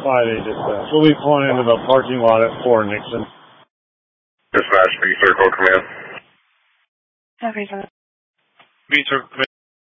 5-8 dispatch. We'll be pulling into the parking lot at 4 Nixon. Dispatch, B Circle Command. Copy, 5. B Circle Command.